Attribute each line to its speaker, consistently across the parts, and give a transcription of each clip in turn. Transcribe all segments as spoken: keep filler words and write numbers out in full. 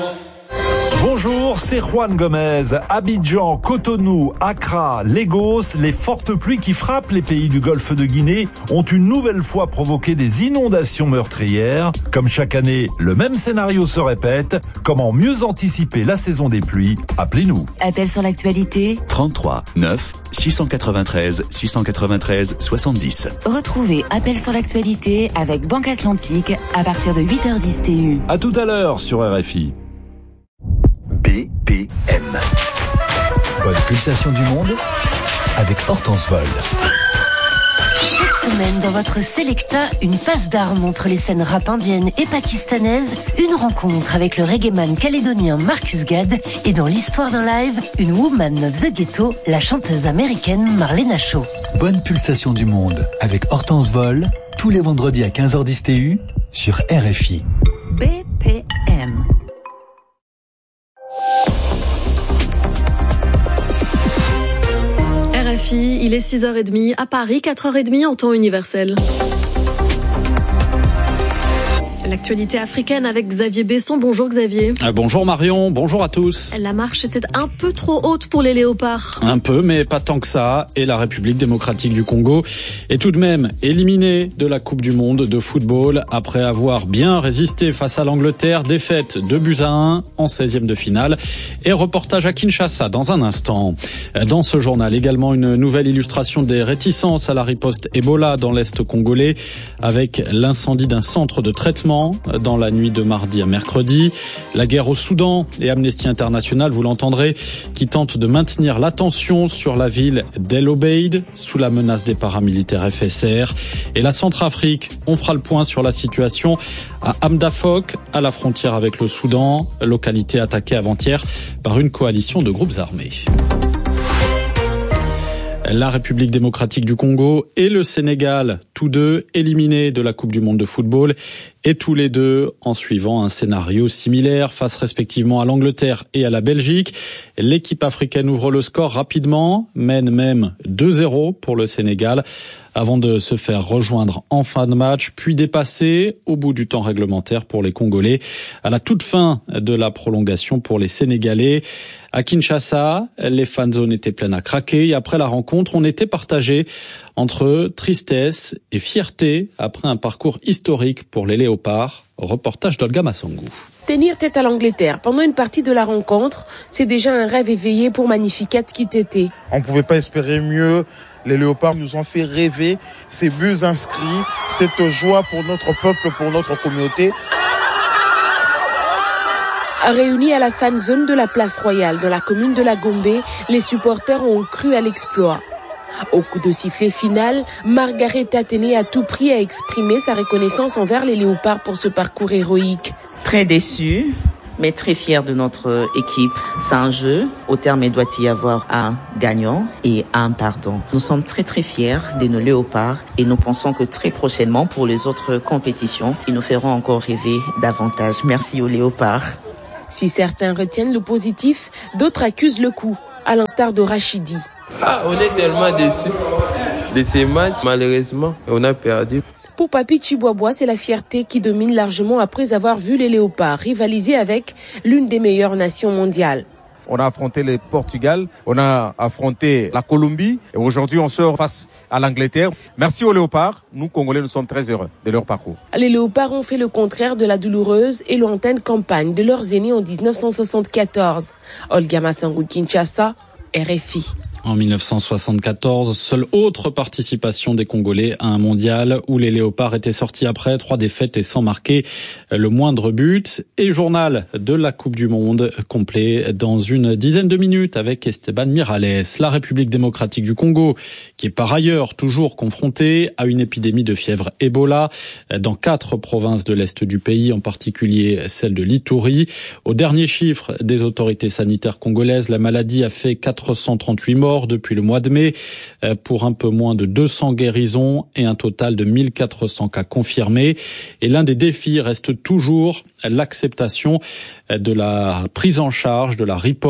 Speaker 1: Bonjour, c'est Juan Gomez. Abidjan, Cotonou, Accra, Lagos, les fortes pluies qui frappent les pays du golfe de Guinée ont une nouvelle fois provoqué des inondations meurtrières. Comme chaque année, le même scénario se répète. Comment mieux anticiper la saison des pluies? Appelez-nous.
Speaker 2: Appel sur l'actualité
Speaker 3: trente-trois neuf six cent quatre-vingt-treize six cent quatre-vingt-treize soixante-dix.
Speaker 2: Retrouvez Appel sur l'actualité avec Banque Atlantique à partir de huit heures dix T U.
Speaker 1: À tout à l'heure sur R F I.
Speaker 3: B P M.
Speaker 4: Bonne pulsation du monde avec Hortense Vol.
Speaker 5: Cette semaine, dans votre Selecta, une passe d'armes entre les scènes rap indiennes et pakistanaises, une rencontre avec le reggaeman calédonien Marcus Gad et dans l'histoire d'un live, une woman of the ghetto, la chanteuse américaine Marlena Shaw.
Speaker 4: Bonne pulsation du monde avec Hortense Vol, tous les vendredis à quinze heures dix T U sur R F I.
Speaker 2: B P M.
Speaker 6: R F I, il est six heures trente, à Paris, quatre heures trente en temps universel. L'actualité africaine avec Xavier Besson. Bonjour Xavier.
Speaker 7: Ah, bonjour Marion, bonjour à tous.
Speaker 6: La marche était un peu trop haute pour les léopards.
Speaker 7: Un peu, mais pas tant que ça. Et la République démocratique du Congo est tout de même éliminée de la Coupe du Monde de football après avoir bien résisté face à l'Angleterre. Défaite deux buts à un en seizième de finale. Et reportage à Kinshasa dans un instant. Dans ce journal, également une nouvelle illustration des réticences à la riposte Ebola dans l'Est congolais avec l'incendie d'un centre de traitement dans la nuit de mardi à mercredi. La guerre au Soudan et Amnesty International, vous l'entendrez, qui tentent de maintenir l'attention sur la ville d'El Obeid sous la menace des paramilitaires F S R. Et la Centrafrique, on fera le point sur la situation à Amdafok, à la frontière avec le Soudan, localité attaquée avant-hier par une coalition de groupes armés. La République démocratique du Congo et le Sénégal, tous deux éliminés de la Coupe du monde de football, et tous les deux en suivant un scénario similaire face respectivement à l'Angleterre et à la Belgique. L'équipe africaine ouvre le score rapidement, mène même deux zéro pour le Sénégal, avant de se faire rejoindre en fin de match, puis dépasser au bout du temps réglementaire pour les Congolais, à la toute fin de la prolongation pour les Sénégalais. À Kinshasa, les fan zones étaient pleines à craquer et après la rencontre, on était partagé entre tristesse et fierté après un parcours historique pour les Léopards. Reportage d'Olga Massangou.
Speaker 8: Tenir tête à l'Angleterre pendant une partie de la rencontre, c'est déjà un rêve éveillé pour Magnificat Kitete.
Speaker 9: On ne pouvait pas espérer mieux. Les Léopards nous ont fait rêver. Ces buts inscrits, cette joie pour notre peuple, pour notre communauté.
Speaker 8: Réunis à la fan zone de la Place Royale, dans la commune de la Gombe, les supporters ont cru à l'exploit. Au coup de sifflet final, Margaret Athénée a tout pris à exprimer sa reconnaissance envers les Léopards pour ce parcours héroïque.
Speaker 10: Très déçu, mais très fier de notre équipe. C'est un jeu. Au terme, il doit y avoir un gagnant et un pardon. Nous sommes très très fiers de nos Léopards et nous pensons que très prochainement, pour les autres compétitions, ils nous feront encore rêver davantage. Merci aux Léopards.
Speaker 8: Si certains retiennent le positif, d'autres accusent le coup, à l'instar de Rachidi.
Speaker 11: Ah, on est tellement déçus de ces matchs. Malheureusement, on a perdu.
Speaker 8: Pour Papi Chiboibois, c'est la fierté qui domine largement après avoir vu les Léopards rivaliser avec l'une des meilleures nations mondiales.
Speaker 9: On a affronté le Portugal, on a affronté la Colombie et aujourd'hui on sort face à l'Angleterre. Merci aux Léopards, nous Congolais nous sommes très heureux de leur parcours.
Speaker 8: Les Léopards ont fait le contraire de la douloureuse et lointaine campagne de leurs aînés en dix-neuf cent soixante-quatorze. Olga Massangou, Kinshasa, R F I.
Speaker 7: En dix-neuf cent soixante-quatorze, seule autre participation des Congolais à un mondial où les Léopards étaient sortis après trois défaites et sans marquer le moindre but. Et journal de la Coupe du Monde complet dans une dizaine de minutes avec Esteban Miralles. La République démocratique du Congo, qui est par ailleurs toujours confrontée à une épidémie de fièvre Ebola dans quatre provinces de l'Est du pays, en particulier celle de l'Ituri. Au dernier chiffre des autorités sanitaires congolaises, la maladie a fait quatre cent trente-huit morts depuis le mois de mai pour un peu moins de deux cents guérisons et un total de mille quatre cents cas confirmés. Et l'un des défis reste toujours l'acceptation de la prise en charge, de la riposte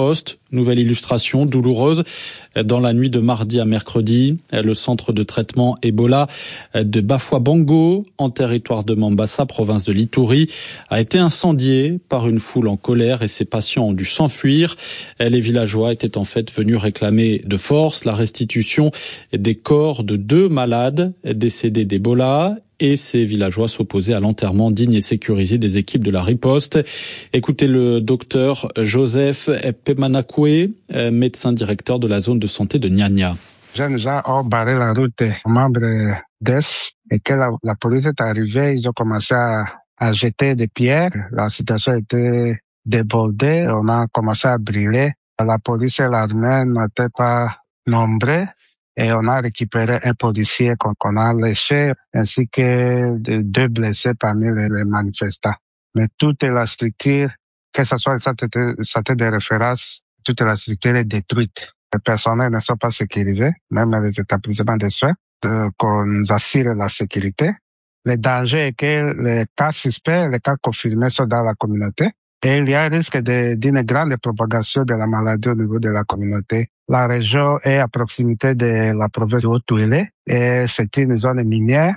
Speaker 7: Nouvelle illustration douloureuse. Dans la nuit de mardi à mercredi, le centre de traitement Ebola de Bafouabango, en territoire de Mambasa, province de l'Ituri, a été incendié par une foule en colère et ses patients ont dû s'enfuir. Les villageois étaient en fait venus réclamer de force la restitution des corps de deux malades décédés d'Ebola. Et ces villageois s'opposaient à l'enterrement digne et sécurisé des équipes de la riposte. Écoutez le docteur Joseph Pemanakwe, médecin directeur de la zone de santé de Nyanya.
Speaker 12: Jeunes gens ont barré la route aux membres d'E S et que la, la police est arrivée, ils ont commencé à, à jeter des pierres. La situation était débordée, on a commencé à brûler. La police et l'armée n'étaient pas nombreux. Et on a récupéré un policier qu'on, qu'on a léché, ainsi que deux blessés parmi les, les manifestants. Mais toute la structure, que ce soit cette santé de référence, toute la structure est détruite. Les personnels ne sont pas sécurisés, même les établissements de soins, de, qu'on assure la sécurité. Le danger est que les cas suspects, les cas confirmés sont dans la communauté. Et il y a un risque de, d'une grande propagation de la maladie au niveau de la communauté. La région est à proximité de la province de Haut-Uélé et c'est une zone minière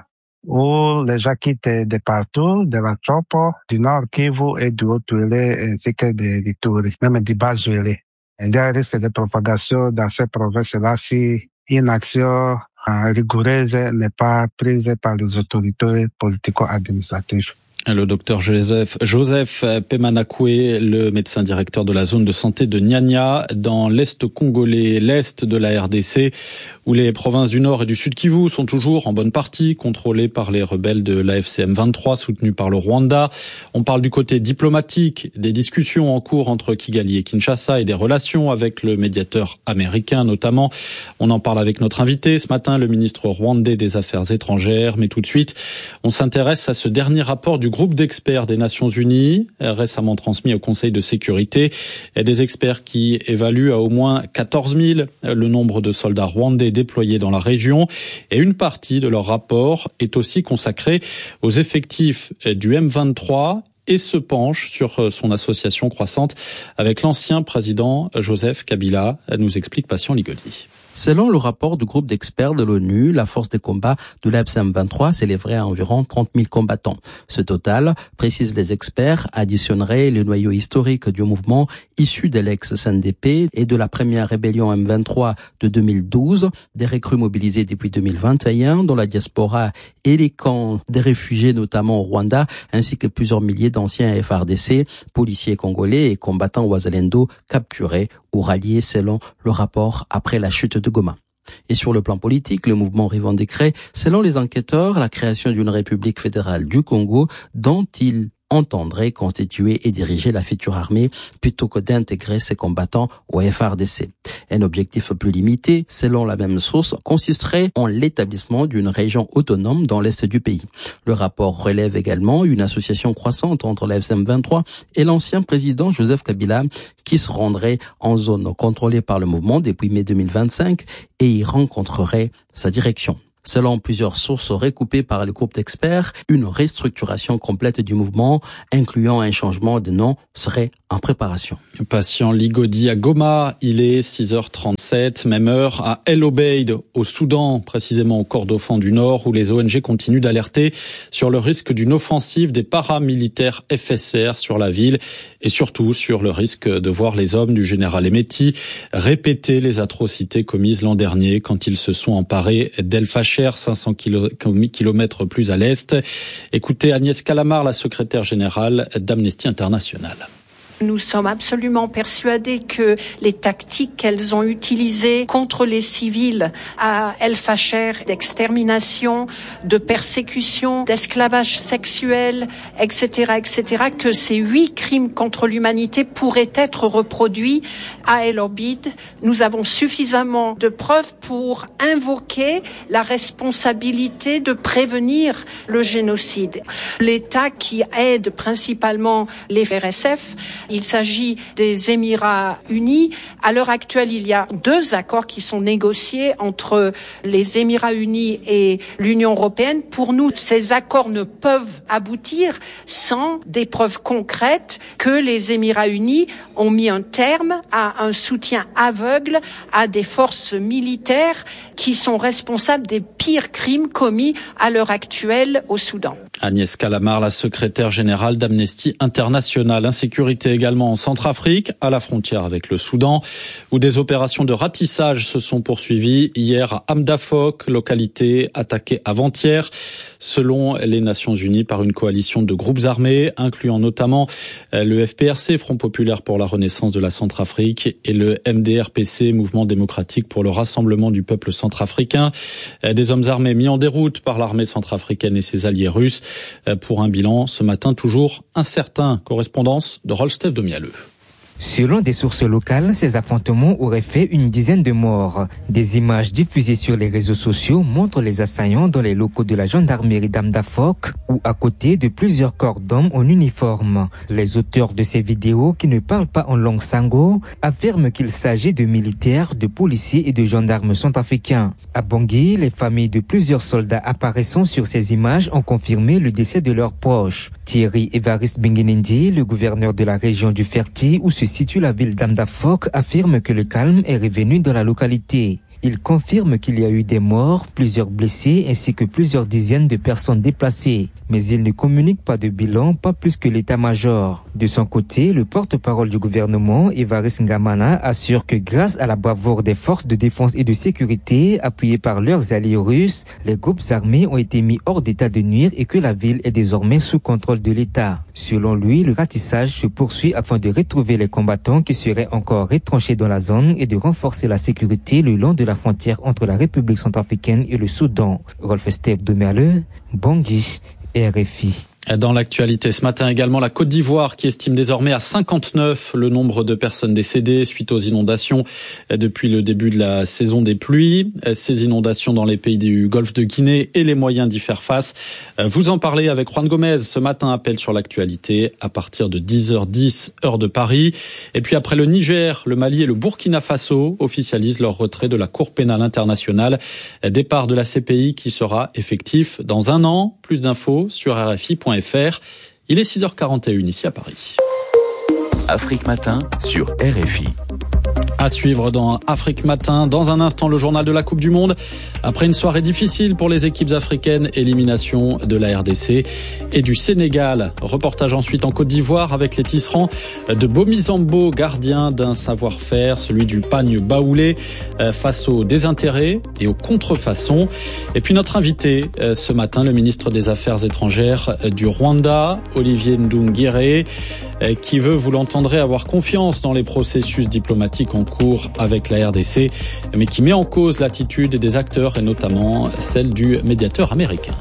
Speaker 12: où les gens quittent de partout, de la Chopo, du Nord Kivu et du Haut-Uélé ainsi que de l'Ituri, même du Bas-Uélé. Il y a un risque de propagation dans ces provinces-là si une action rigoureuse n'est pas prise par les autorités politico-administratives.
Speaker 7: Le docteur Joseph, Joseph Pemanakwe, le médecin directeur de la zone de santé de Nyanya, dans l'Est congolais, l'Est de la R D C, où les provinces du Nord et du Sud Kivu sont toujours en bonne partie contrôlées par les rebelles de l'A F C M vingt-trois, soutenus par le Rwanda. On parle du côté diplomatique, des discussions en cours entre Kigali et Kinshasa et des relations avec le médiateur américain notamment. On en parle avec notre invité ce matin, le ministre rwandais des Affaires étrangères. Mais tout de suite, on s'intéresse à ce dernier rapport du groupe d'experts des Nations Unies, récemment transmis au Conseil de sécurité, et des experts qui évaluent à au moins quatorze mille le nombre de soldats rwandais déployés dans la région. Et une partie de leur rapport est aussi consacrée aux effectifs du M vingt-trois et se penche sur son association croissante avec l'ancien président Joseph Kabila, nous explique Patient Ligodi.
Speaker 13: Selon le rapport du groupe d'experts de l'ONU, la force de combat de l'A F C M vingt-trois s'élèverait à environ trente mille combattants. Ce total, précisent les experts, additionnerait le noyau historique du mouvement issu de l'ex-C N D P et de la première rébellion M vingt-trois de deux mille douze, des recrues mobilisées depuis deux mille vingt et un dans la diaspora et les camps des réfugiés, notamment au Rwanda, ainsi que plusieurs milliers d'anciens F R D C, policiers congolais et combattants Wazalendo capturés ou ralliés selon le rapport après la chute de Goma. Et sur le plan politique, le mouvement revendiquerait, selon les enquêteurs, la création d'une république fédérale du Congo dont il entendrait constituer et diriger la future armée plutôt que d'intégrer ses combattants au F R D C. Un objectif plus limité, selon la même source, consisterait en l'établissement d'une région autonome dans l'est du pays. Le rapport relève également une association croissante entre l'A F C M vingt-trois et l'ancien président Joseph Kabila qui se rendrait en zone contrôlée par le mouvement depuis mai deux mille vingt-cinq et y rencontrerait sa direction. Selon plusieurs sources recoupées par le groupe d'experts, une restructuration complète du mouvement, incluant un changement de nom, serait en préparation.
Speaker 7: Patient Ligodi à Goma, il est six heures trente-sept, même heure à El Obeid, au Soudan, précisément au Kordofan du Nord, où les O N G continuent d'alerter sur le risque d'une offensive des paramilitaires F S R sur la ville et surtout sur le risque de voir les hommes du général Emeti répéter les atrocités commises l'an dernier quand ils se sont emparés d'El Fasher, cinq cents kilomètres plus à l'est. Écoutez Agnès Calamar, la secrétaire générale d'Amnesty International.
Speaker 14: Nous sommes absolument persuadés que les tactiques qu'elles ont utilisées contre les civils à El Fasher, d'extermination, de persécution, d'esclavage sexuel, et cetera, et cetera, que ces huit crimes contre l'humanité pourraient être reproduits à El Obeid. Nous avons suffisamment de preuves pour invoquer la responsabilité de prévenir le génocide. L'État qui aide principalement les R S F, Il s'agit des Émirats unis. À l'heure actuelle, il y a deux accords qui sont négociés entre les Émirats unis et l'Union européenne. Pour nous, ces accords ne peuvent aboutir sans des preuves concrètes que les Émirats unis ont mis un terme à un soutien aveugle à des forces militaires qui sont responsables des pires crimes commis à l'heure actuelle au Soudan.
Speaker 7: Agnès Calamard, la secrétaire générale d'Amnesty International. Insécurité également en Centrafrique, à la frontière avec le Soudan, où des opérations de ratissage se sont poursuivies hier à Amdafok, localité attaquée avant-hier, selon les Nations Unies, par une coalition de groupes armés, incluant notamment le F P R C, Front Populaire pour la Renaissance de la Centrafrique, et le M D R P C, Mouvement démocratique pour le Rassemblement du peuple centrafricain. Des hommes armés mis en déroute par l'armée centrafricaine et ses alliés russes, pour un bilan ce matin toujours incertain. Correspondance de Rolf-Steph Domialeux.
Speaker 15: Selon des sources locales, ces affrontements auraient fait une dizaine de morts. Des images diffusées sur les réseaux sociaux montrent les assaillants dans les locaux de la gendarmerie d'Amdafok ou à côté de plusieurs corps d'hommes en uniforme. Les auteurs de ces vidéos, qui ne parlent pas en langue sango, affirment qu'il s'agit de militaires, de policiers et de gendarmes centrafricains. À Bangui, les familles de plusieurs soldats apparaissant sur ces images ont confirmé le décès de leurs proches. Thierry Évariste Benguenendi, le gouverneur de la région du Ferti où se situe la ville d'Amdafok, affirme que le calme est revenu dans la localité. Il confirme qu'il y a eu des morts, plusieurs blessés ainsi que plusieurs dizaines de personnes déplacées. Mais il ne communique pas de bilan, pas plus que l'état-major. De son côté, le porte-parole du gouvernement, Évariste Ngamana, assure que grâce à la bravoure des forces de défense et de sécurité, appuyées par leurs alliés russes, les groupes armés ont été mis hors d'état de nuire et que la ville est désormais sous contrôle de l'État. Selon lui, le ratissage se poursuit afin de retrouver les combattants qui seraient encore retranchés dans la zone et de renforcer la sécurité le long de la frontière entre la République centrafricaine et le Soudan. Rolf-Steph Domialeux, Bangui, R F I.
Speaker 7: Dans l'actualité ce matin également, la Côte d'Ivoire qui estime désormais à cinquante-neuf le nombre de personnes décédées suite aux inondations depuis le début de la saison des pluies. Ces inondations dans les pays du Golfe de Guinée et les moyens d'y faire face. Vous en parlez avec Juan Gomez ce matin, appel sur l'actualité à partir de dix heures dix heure de Paris. Et puis après le Niger, le Mali et le Burkina Faso officialisent leur retrait de la Cour pénale internationale. Départ de la C P I qui sera effectif dans un an. Plus d'infos sur R F I point F R. Il est six heures quarante et une ici à Paris.
Speaker 3: Afrique Matin sur R F I.
Speaker 7: À suivre dans Afrique Matin. Dans un instant, le journal de la Coupe du Monde. Après une soirée difficile pour les équipes africaines, élimination de la R D C et du Sénégal. Reportage ensuite en Côte d'Ivoire avec les tisserands de Bomizambo, gardien d'un savoir-faire, celui du pagne baoulé, face aux désintérêts et aux contrefaçons. Et puis notre invité ce matin, le ministre des Affaires étrangères du Rwanda, Olivier Nduhungirehe, qui veut, vous l'entendrez, avoir confiance dans les processus diplomatiques en cours avec la R D C, mais qui met en cause l'attitude des acteurs et notamment celle du médiateur américain.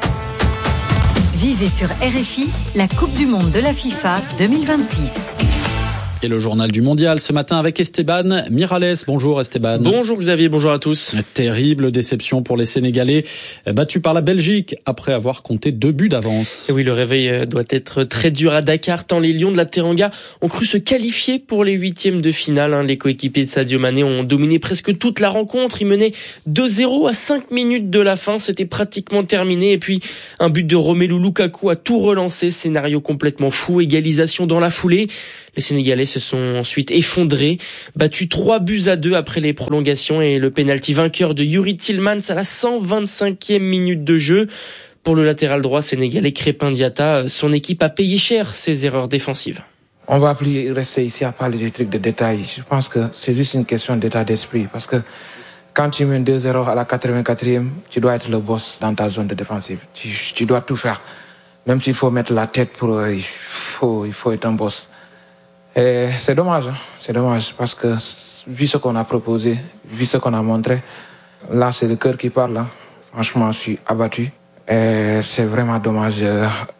Speaker 16: Vivez sur R F I la Coupe du Monde de la FIFA deux mille vingt-six.
Speaker 7: Et le journal du mondial ce matin avec Esteban Miralles. Bonjour Esteban.
Speaker 17: Bonjour Xavier, bonjour à tous.
Speaker 7: Terrible déception pour les Sénégalais, battus par la Belgique après avoir compté deux buts d'avance.
Speaker 17: Et oui, le réveil doit être très dur à Dakar, tant les Lions de la Teranga ont cru se qualifier pour les huitièmes de finale. Les coéquipiers de Sadio Mané ont dominé presque toute la rencontre. Ils menaient deux zéro à cinq minutes de la fin. C'était pratiquement terminé. Et puis, un but de Romelu Lukaku a tout relancé. Scénario complètement fou. Égalisation dans la foulée. Les Sénégalais se sont ensuite effondrés, battus trois buts à deux après les prolongations et le pénalty vainqueur de Yuri Tillmans à la cent vingt-cinquième minute de jeu. Pour le latéral droit sénégalais Crépin Diatta, son équipe a payé cher ses erreurs défensives.
Speaker 18: On va plus rester ici à parler des trucs de détails. Je pense que c'est juste une question d'état d'esprit parce que quand tu mènes deux zéro à la quatre-vingt-quatrième, tu dois être le boss dans ta zone de défensive. Tu, tu dois tout faire. Même s'il faut mettre la tête pour... Euh, il, faut, il faut être un boss. Et c'est dommage, hein. C'est dommage parce que vu ce qu'on a proposé, vu ce qu'on a montré, là c'est le cœur qui parle. Hein. Franchement, je suis abattu. Et c'est vraiment dommage.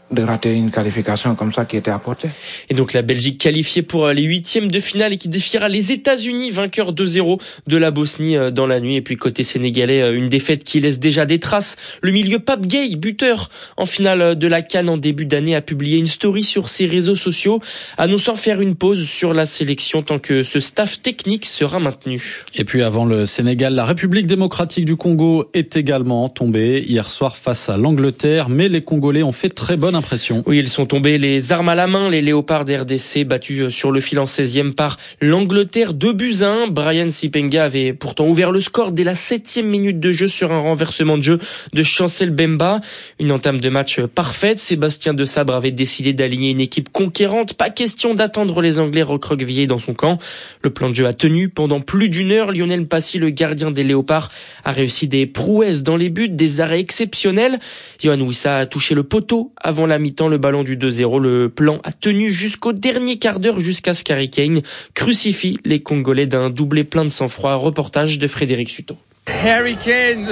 Speaker 18: de rater une qualification comme ça qui était apportée.
Speaker 17: Et donc la Belgique qualifiée pour les huitièmes de finale et qui défiera les États-Unis, vainqueurs deux zéro de la Bosnie dans la nuit. Et puis côté sénégalais, une défaite qui laisse déjà des traces. Le milieu Pape Gueye, buteur en finale de la CAN en début d'année, a publié une story sur ses réseaux sociaux annonçant faire une pause sur la sélection tant que ce staff technique sera maintenu.
Speaker 7: Et puis avant le Sénégal, la République démocratique du Congo est également tombée hier soir face à l'Angleterre, mais les Congolais ont fait très bonne impression.
Speaker 17: Oui, ils sont tombés les armes à la main, les Léopards R D C battus sur le fil en seizième par l'Angleterre, deux buts à un. Brian Sipenga avait pourtant ouvert le score dès la septième minute de jeu sur un renversement de jeu de Chancel Bemba. Une entame de match parfaite. Sébastien Desabre avait décidé d'aligner une équipe conquérante. Pas question d'attendre les Anglais recroquevillés dans son camp. Le plan de jeu a tenu pendant plus d'une heure. Lionel Passy, le gardien des Léopards, a réussi des prouesses dans les buts, des arrêts exceptionnels. Yohan Wissa a touché le poteau avant la mi-temps, le ballon du deux zéro. Le plan a tenu jusqu'au dernier quart d'heure, jusqu'à ce qu'Harry Kane crucifie les Congolais d'un doublé plein de sang-froid. Reportage de Frédéric Suto.
Speaker 19: Harry Kane,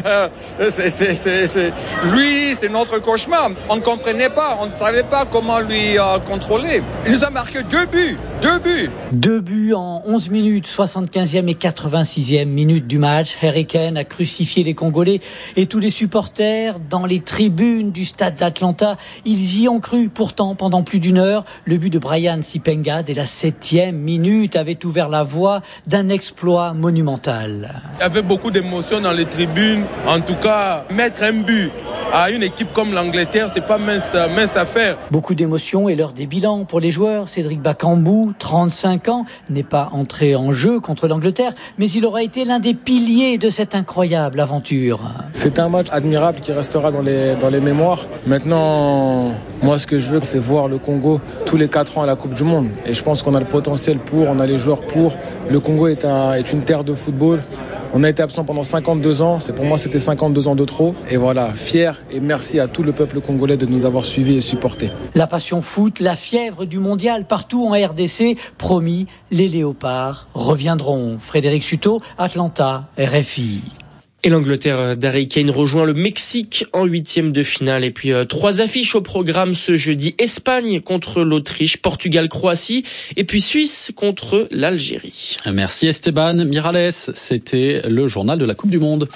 Speaker 19: c'est, c'est, c'est, c'est, lui, c'est notre cauchemar. On ne comprenait pas, on ne savait pas comment lui euh, contrôler. Il nous a marqué deux buts, deux buts.
Speaker 20: Deux buts en onze minutes, soixante-quinzième et quatre-vingt-sixième minute du match. Harry Kane a crucifié les Congolais et tous les supporters dans les tribunes du stade d'Atlanta. Ils y ont cru pourtant pendant plus d'une heure. Le but de Brian Sipenga dès la septième minute avait ouvert la voie d'un exploit monumental.
Speaker 21: Il y avait beaucoup d'émotions dans les tribunes. En tout cas, mettre un but à une équipe comme l'Angleterre, c'est pas mince, mince affaire.
Speaker 20: Beaucoup d'émotions et l'heure des bilans pour les joueurs. Cédric Bakambu, trente-cinq ans, n'est pas entré en jeu contre l'Angleterre, mais il aura été l'un des piliers de cette incroyable aventure.
Speaker 22: C'est un match admirable qui restera dans les, dans les mémoires. Maintenant, moi ce que je veux, c'est voir le Congo tous les quatre ans à la Coupe du Monde. Et je pense qu'on a le potentiel pour, on a les joueurs pour. Le Congo est, un, est une terre de football. On a été absent pendant cinquante-deux ans. C'est pour moi, c'était cinquante-deux ans de trop. Et voilà, fier et merci à tout le peuple congolais de nous avoir suivis et supportés.
Speaker 20: La passion foot, la fièvre du mondial partout en R D C. Promis, les Léopards reviendront. Frédéric Suto, Atlanta, R F I.
Speaker 17: Et l'Angleterre d'Harry Kane rejoint le Mexique en huitième de finale. Et puis euh, trois affiches au programme ce jeudi. Espagne contre l'Autriche, Portugal, Croatie et puis Suisse contre l'Algérie.
Speaker 7: Merci Esteban Miralles. C'était le journal de la Coupe du Monde.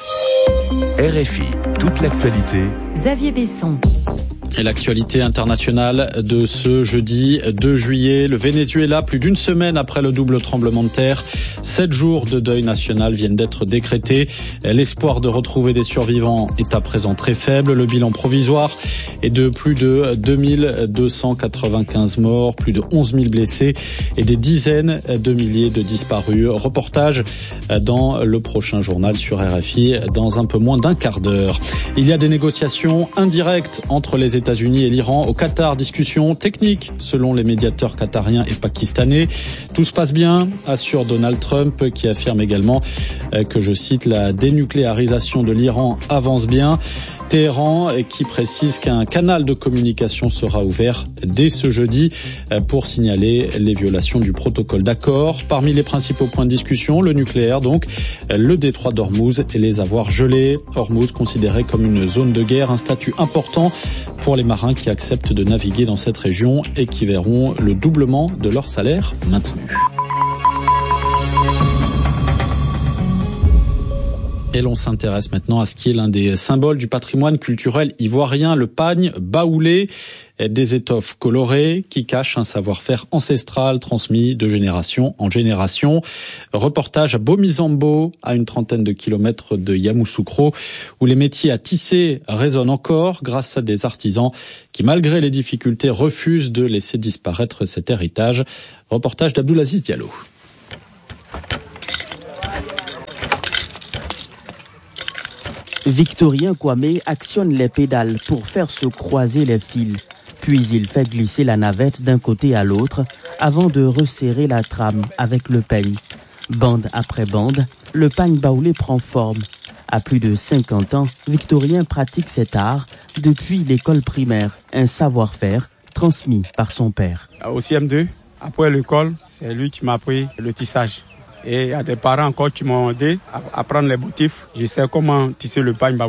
Speaker 3: R F I, toute l'actualité.
Speaker 16: Xavier Besson.
Speaker 7: Et l'actualité internationale de ce jeudi deux juillet, le Venezuela, plus d'une semaine après le double tremblement de terre, sept jours de deuil national viennent d'être décrétés. L'espoir de retrouver des survivants est à présent très faible. Le bilan provisoire est de plus de deux mille deux cent quatre-vingt-quinze morts, plus de onze mille blessés et des dizaines de milliers de disparus. Reportage dans le prochain journal sur R F I dans un peu moins d'un quart d'heure. Il y a des négociations indirectes entre les États-Unis et l'Iran au Qatar, discussion technique selon les médiateurs qatariens et pakistanais. Tout se passe bien, assure Donald Trump, qui affirme également que, je cite, la dénucléarisation de l'Iran avance bien. Téhéran qui précise qu'un canal de communication sera ouvert dès ce jeudi pour signaler les violations du protocole d'accord. Parmi les principaux points de discussion, le nucléaire donc, le détroit d'Ormuz et les avoirs gelés. Ormuz considéré comme une zone de guerre, un statut important pour les marins qui acceptent de naviguer dans cette région et qui verront le doublement de leur salaire maintenu. Et l'on s'intéresse maintenant à ce qui est l'un des symboles du patrimoine culturel ivoirien, le pagne baoulé, des étoffes colorées qui cachent un savoir-faire ancestral transmis de génération en génération. Reportage à Bomizambo, à une trentaine de kilomètres de Yamoussoukro, où les métiers à tisser résonnent encore grâce à des artisans qui, malgré les difficultés, refusent de laisser disparaître cet héritage. Reportage d'Abdoulaziz Diallo.
Speaker 23: Victorien Kwame actionne les pédales pour faire se croiser les fils. Puis il fait glisser la navette d'un côté à l'autre avant de resserrer la trame avec le peigne. Bande après bande, le pagne baoulé prend forme. À plus de cinquante ans, Victorien pratique cet art depuis l'école primaire, un savoir-faire transmis par son père.
Speaker 24: Au C M deux, après l'école, c'est lui qui m'a appris le tissage. Et il y a des parents encore qui m'ont aidé à apprendre les motifs. Je sais comment tisser le pagne baoulé.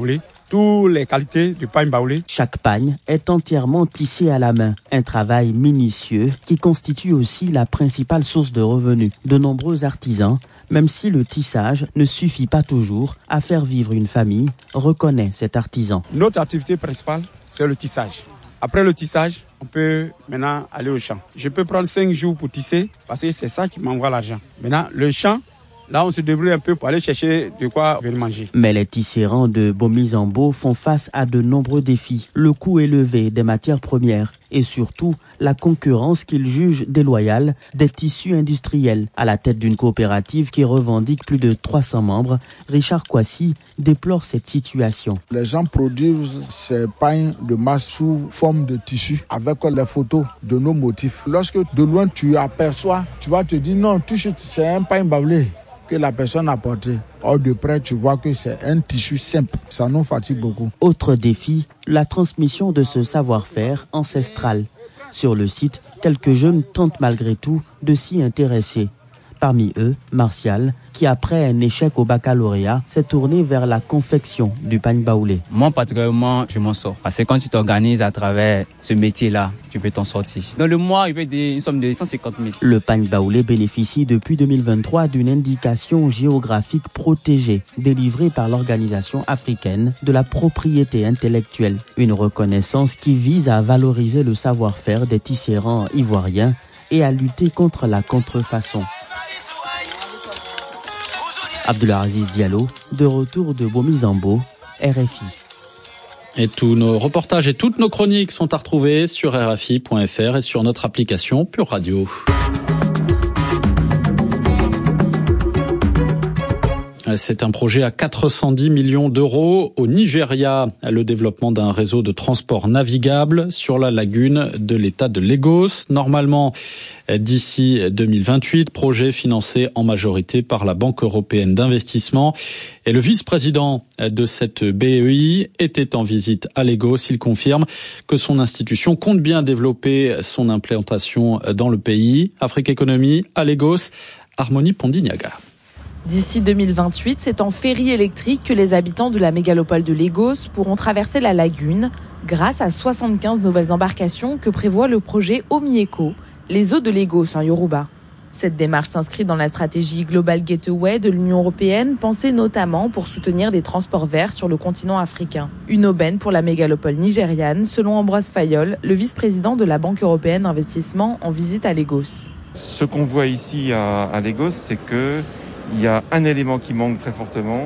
Speaker 24: toutes les qualités du pagne baoulé.
Speaker 23: Chaque pagne est entièrement tissé à la main, un travail minutieux qui constitue aussi la principale source de revenus de nombreux artisans, même si le tissage ne suffit pas toujours à faire vivre une famille, reconnaît cet artisan.
Speaker 24: Notre activité principale, c'est le tissage. Après le tissage, on peut maintenant aller au champ. Je peux prendre cinq jours pour tisser parce que c'est ça qui m'envoie l'argent. Maintenant, le champ, là, on se débrouille un peu pour aller chercher de quoi venir manger.
Speaker 23: Mais les tisserands de Bomizambo font face à de nombreux défis. Le coût élevé des matières premières et surtout la concurrence qu'ils jugent déloyale des tissus industriels. À la tête d'une coopérative qui revendique plus de trois cents membres, Richard Kwasi déplore cette situation.
Speaker 1: Les gens produisent ces pagnes de masse sous forme de tissu avec les photos de nos motifs. Lorsque de loin tu aperçois, tu vas te dire non, c'est un pagne baoulé que la personne a porté. Or de près, tu vois que c'est un tissu simple. Ça nous fatigue beaucoup.
Speaker 23: Autre défi, la transmission de ce savoir-faire ancestral. Sur le site, quelques jeunes tentent malgré tout de s'y intéresser. Parmi eux, Martial, qui après un échec au baccalauréat, s'est tourné vers la confection du pagne baoulé.
Speaker 2: Moi, particulièrement, je m'en sors. Parce que quand tu t'organises à travers ce métier-là, tu peux t'en sortir. Dans le mois, il peut être une somme de cent cinquante mille.
Speaker 23: Le pagne baoulé bénéficie depuis deux mille vingt-trois d'une indication géographique protégée, délivrée par l'Organisation africaine de la propriété intellectuelle. Une reconnaissance qui vise à valoriser le savoir-faire des tisserands ivoiriens et à lutter contre la contrefaçon. Abdelaziz Diallo, de retour de Bomizambo, R F I.
Speaker 7: Et tous nos reportages et toutes nos chroniques sont à retrouver sur R F I point F R et sur notre application Pure Radio. C'est un projet à quatre cent dix millions d'euros au Nigeria, le développement d'un réseau de transport navigable sur la lagune de l'État de Lagos. Normalement, d'ici deux mille vingt-huit, projet financé en majorité par la Banque européenne d'investissement. Et le vice-président de cette B E I était en visite à Lagos. Il confirme que son institution compte bien développer son implantation dans le pays. Afrique Économie à Lagos, Harmonie Pondignaga.
Speaker 4: D'ici deux mille vingt-huit, c'est en ferry électrique que les habitants de la mégalopole de Lagos pourront traverser la lagune grâce à soixante-quinze nouvelles embarcations que prévoit le projet Omieko, les eaux de Lagos en Yoruba. Cette démarche s'inscrit dans la stratégie Global Gateway de l'Union européenne, pensée notamment pour soutenir des transports verts sur le continent africain. Une aubaine pour la mégalopole nigériane, selon Ambroise Fayol, le vice-président de la Banque européenne d'investissement en visite à Lagos.
Speaker 5: Ce qu'on voit ici à, à Lagos, c'est que il y a un élément qui manque très fortement,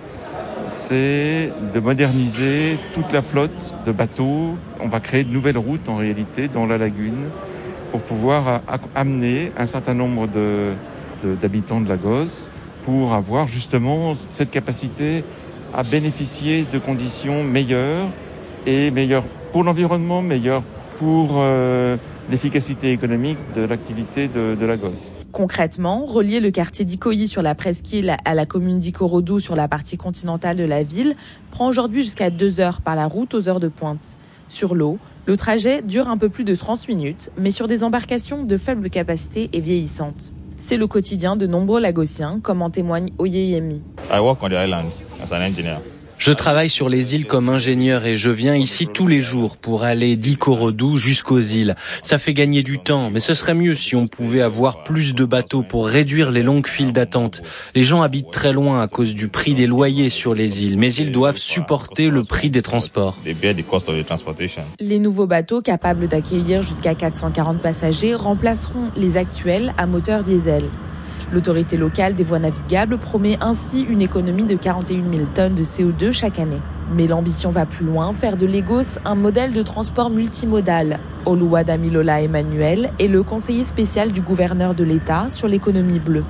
Speaker 5: c'est de moderniser toute la flotte de bateaux. On va créer de nouvelles routes en réalité dans la lagune pour pouvoir amener un certain nombre de, de, d'habitants de Lagos pour avoir justement cette capacité à bénéficier de conditions meilleures et meilleures pour l'environnement, meilleures pour euh, l'efficacité économique de l'activité de, de Lagos.
Speaker 4: Concrètement, relier le quartier d'Ikoyi sur la presqu'île à la commune d'Ikorodu sur la partie continentale de la ville prend aujourd'hui jusqu'à deux heures par la route aux heures de pointe. Sur l'eau, le trajet dure un peu plus de trente minutes, mais sur des embarcations de faible capacité et vieillissantes. C'est le quotidien de nombreux Lagosiens, comme en témoigne Oyeyemi.
Speaker 25: I work on the island as an engineer.
Speaker 26: Je travaille sur les îles comme ingénieur et je viens ici tous les jours pour aller d'Ikorodu jusqu'aux îles. Ça fait gagner du temps, mais ce serait mieux si on pouvait avoir plus de bateaux pour réduire les longues files d'attente. Les gens habitent très loin à cause du prix des loyers sur les îles, mais ils doivent supporter le prix des transports.
Speaker 4: Les nouveaux bateaux capables d'accueillir jusqu'à quatre cent quarante passagers remplaceront les actuels à moteur diesel. L'autorité locale des voies navigables promet ainsi une économie de quarante et une mille tonnes de C O deux chaque année. Mais l'ambition va plus loin, faire de Lagos un modèle de transport multimodal. Oluwadamilola Emmanuel est le conseiller spécial du gouverneur de l'État sur l'économie bleue.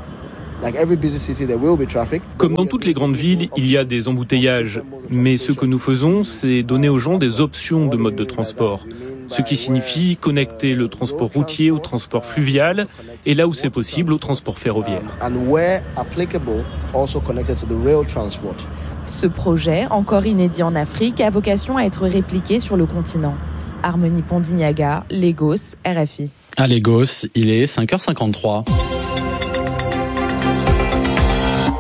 Speaker 27: Comme dans toutes les grandes villes, il y a des embouteillages. Mais ce que nous faisons, c'est donner aux gens des options de mode de transport. Ce qui signifie connecter le transport routier au transport fluvial et là où c'est possible au transport ferroviaire.
Speaker 4: Ce projet, encore inédit en Afrique, a vocation à être répliqué sur le continent. Harmonie Pondignaga, Lagos, R F I.
Speaker 7: À Lagos, il est cinq heures cinquante-trois.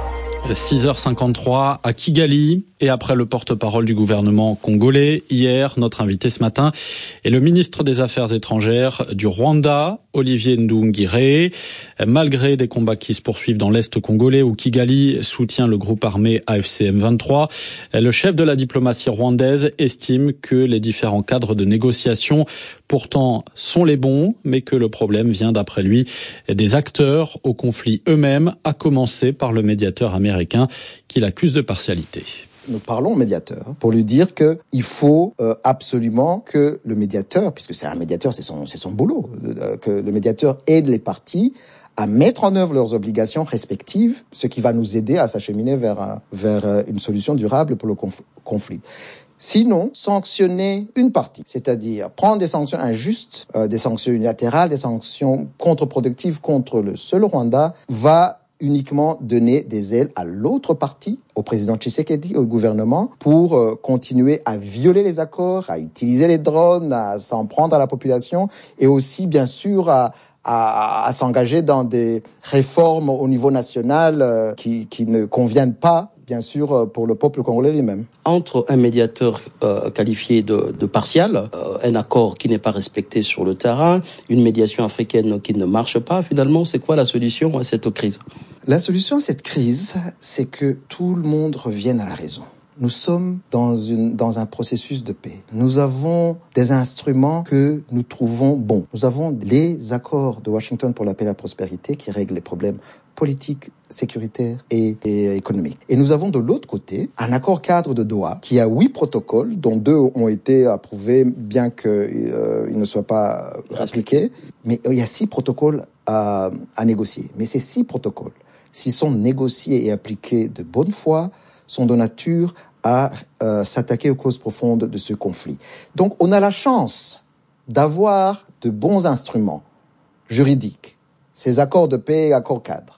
Speaker 7: six heures cinquante-trois à Kigali. Et après le porte-parole du gouvernement congolais, hier, notre invité ce matin est le ministre des Affaires étrangères du Rwanda, Olivier Nduhungirehe. Malgré des combats qui se poursuivent dans l'Est congolais où Kigali soutient le groupe armé A F C M vingt-trois, le chef de la diplomatie rwandaise estime que les différents cadres de négociation pourtant sont les bons, mais que le problème vient, d'après lui, des acteurs au conflit eux-mêmes, à commencer par le médiateur américain qu'il accuse de partialité.
Speaker 6: Nous parlons au médiateur pour lui dire que il faut euh, absolument que le médiateur, puisque c'est un médiateur, c'est son, c'est son boulot, euh, que le médiateur aide les parties à mettre en œuvre leurs obligations respectives, ce qui va nous aider à s'acheminer vers, un, vers une solution durable pour le conf- conflit. Sinon, sanctionner une partie, c'est-à-dire prendre des sanctions injustes, euh, des sanctions unilatérales, des sanctions contre-productives contre le seul Rwanda, va uniquement donner des ailes à l'autre partie, au président Tshisekedi, au gouvernement, pour euh, continuer à violer les accords, à utiliser les drones, à s'en prendre à la population, et aussi, bien sûr, à, à, à s'engager dans des réformes au niveau national euh, qui, qui ne conviennent pas, bien sûr, pour le peuple congolais lui-même.
Speaker 8: Entre un médiateur euh, qualifié de, de partial, euh, un accord qui n'est pas respecté sur le terrain, une médiation africaine qui ne marche pas, finalement, c'est quoi la solution à cette crise ?
Speaker 6: La solution à cette crise, c'est que tout le monde revienne à la raison. Nous sommes dans une, dans un processus de paix. Nous avons des instruments que nous trouvons bons. Nous avons les accords de Washington pour la paix et la prospérité qui règlent les problèmes politiques, sécuritaires et, et économiques. Et nous avons de l'autre côté un accord cadre de Doha qui a huit protocoles, dont deux ont été approuvés bien qu'ils euh, ne soient pas appliqués. Mais il y a six protocoles à, à négocier. Mais ces six protocoles, s'ils sont négociés et appliqués de bonne foi, sont de nature à euh, s'attaquer aux causes profondes de ce conflit. Donc on a la chance d'avoir de bons instruments juridiques, ces accords de paix et accords cadres.